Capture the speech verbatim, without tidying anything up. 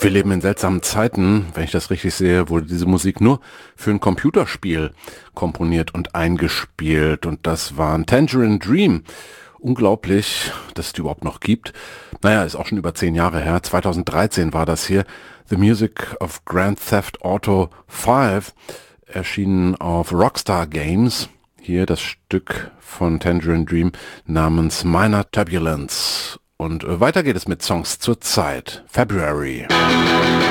Wir leben in seltsamen Zeiten. Wenn ich das richtig sehe, wurde diese Musik nur für ein Computerspiel komponiert und eingespielt. Und das war ein Tangerine Dream. Unglaublich, dass es die überhaupt noch gibt. Naja, ist auch schon über zehn Jahre her. zweitausenddreizehn war das hier. The Music of Grand Theft Auto fünf, erschienen auf Rockstar Games. Hier das Stück von Tangerine Dream namens Minor Turbulence. Und weiter geht es mit Songs zur Zeit. February.